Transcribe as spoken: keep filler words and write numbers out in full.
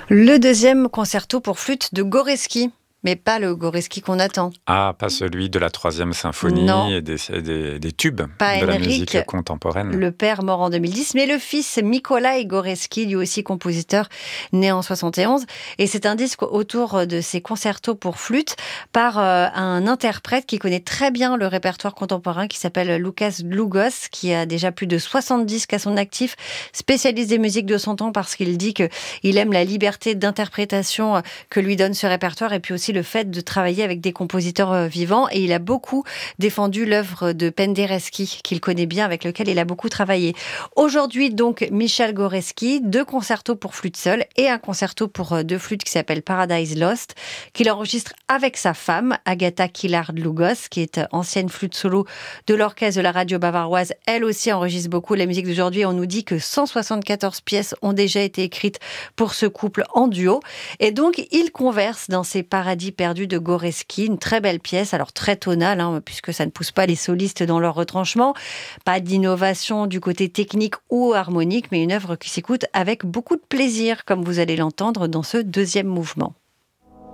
Le deuxième concerto pour flûte de Gorecki, mais pas le Gorecki qu'on attend. Ah, pas celui de la troisième symphonie Non. et des, des, des tubes Pas de la Henrik, musique contemporaine. le père mort en deux mille dix, mais le fils Mikołaj Gorecki, lui aussi compositeur, né en soixante et onze. Et c'est un disque autour de ces concertos pour flûte par euh, un interprète qui connaît très bien le répertoire contemporain, qui s'appelle Łukasz Długos, qui a déjà plus de soixante disques à son actif, spécialiste des musiques de son temps parce qu'il dit qu'il aime la liberté d'interprétation que lui donne ce répertoire et puis aussi le fait de travailler avec des compositeurs vivants. Et il a beaucoup défendu l'œuvre de Penderecki, qu'il connaît bien, avec lequel il a beaucoup travaillé. Aujourd'hui, donc, Michał Górecki, deux concertos pour flûte seule et un concerto pour deux flûtes qui s'appelle Paradise Lost, qu'il enregistre avec sa femme, Agata Kilar-Długos, qui est ancienne flûte solo de l'orchestre de la radio bavaroise. Elle aussi enregistre beaucoup la musique d'aujourd'hui. On nous dit que cent soixante-quatorze pièces ont déjà été écrites pour ce couple en duo. Et donc, ils conversent dans ces paradis perdus de Górecki, une très belle pièce, alors très tonale, hein, puisque ça ne pousse pas les solistes dans leur retranchement. Pas d'innovation du côté technique ou harmonique, mais une œuvre qui s'écoute avec beaucoup de plaisir, comme vous allez l'entendre dans ce deuxième mouvement.